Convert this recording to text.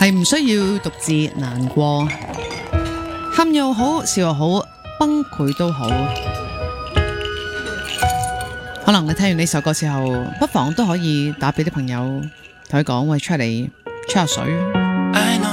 係唔需要獨自難過，喊又好，笑又好，崩潰都好。可能你聽完呢首歌之後，不妨都可以打俾啲朋友，同佢講喂，出嚟吹下水。